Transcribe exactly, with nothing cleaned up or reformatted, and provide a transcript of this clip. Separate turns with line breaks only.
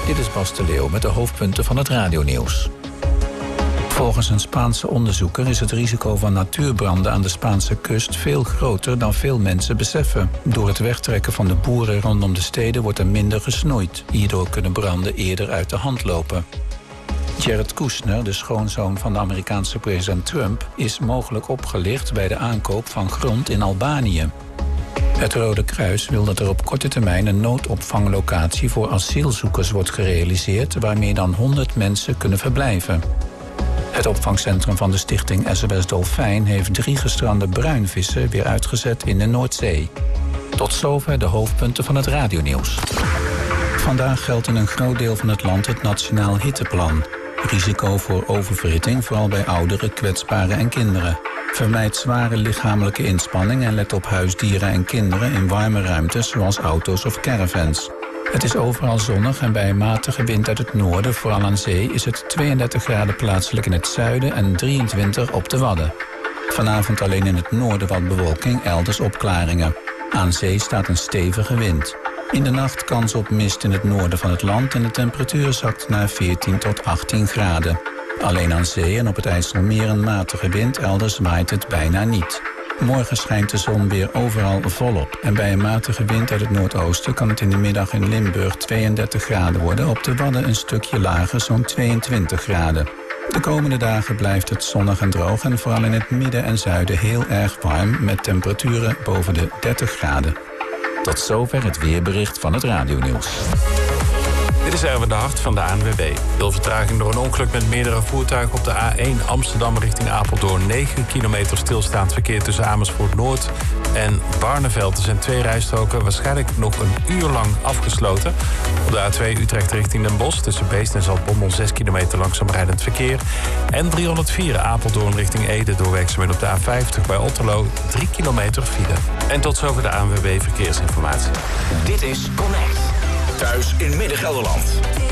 Dit is Bas de Leeuw met de hoofdpunten van het radionieuws. Volgens een Spaanse onderzoeker is het risico van natuurbranden aan de Spaanse kust veel groter dan veel mensen beseffen. Door het wegtrekken van de boeren rondom de steden wordt er minder gesnoeid. Hierdoor kunnen branden eerder uit de hand lopen. Jared Kushner, de schoonzoon van de Amerikaanse president Trump, is mogelijk opgelicht bij de aankoop van grond in Albanië. Het Rode Kruis wil dat er op korte termijn een noodopvanglocatie voor asielzoekers wordt gerealiseerd waar meer dan honderd mensen kunnen verblijven. Het opvangcentrum van de stichting S O S Dolfijn heeft drie gestrande bruinvissen weer uitgezet in de Noordzee. Tot zover de hoofdpunten van het radionieuws. Vandaag geldt in een groot deel van het land het Nationaal Hitteplan. Risico voor oververhitting, vooral bij ouderen, kwetsbaren en kinderen. Vermijd zware lichamelijke inspanning en let op huisdieren en kinderen in warme ruimtes zoals auto's of caravans. Het is overal zonnig en bij een matige wind uit het noorden, vooral aan zee, is het tweeëndertig graden plaatselijk in het zuiden en drieëntwintig op de Wadden. Vanavond alleen in het noorden wat bewolking, elders opklaringen. Aan zee staat een stevige wind. In de nacht kans op mist in het noorden van het land en de temperatuur zakt naar veertien tot achttien graden. Alleen aan zee en op het IJsselmeer een matige wind, elders waait het bijna niet. Morgen schijnt de zon weer overal volop. En bij een matige wind uit het noordoosten kan het in de middag in Limburg tweeëndertig graden worden. Op de Wadden een stukje lager, zo'n tweeëntwintig graden. De komende dagen blijft het zonnig en droog en vooral in het midden en zuiden heel erg warm met temperaturen boven de dertig graden. Tot zover het weerbericht van het radionieuws.
Dit is Erwin de Hart van de A N W B. Veel vertraging door een ongeluk met meerdere voertuigen op de A één Amsterdam richting Apeldoorn. negen kilometer stilstaand verkeer tussen Amersfoort Noord en Barneveld. Er zijn twee rijstroken, waarschijnlijk nog een uur lang afgesloten. Op de A twee Utrecht richting Den Bosch tussen Beest en Zaltbommel zes kilometer langzaam rijdend verkeer. En driehonderdvier Apeldoorn richting Ede door werkzaamheden op de A vijftig bij Otterlo drie kilometer file. En tot zover de A N W B Verkeersinformatie.
Dit is Connect. Thuis in Midden-Gelderland.